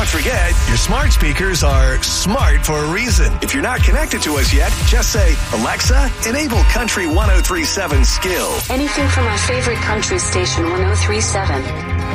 don't forget, your smart speakers are smart for a reason. If you're not connected to us yet, just say, Alexa, enable Country 103.7 Skill. Anything from our favorite country station, 103.7.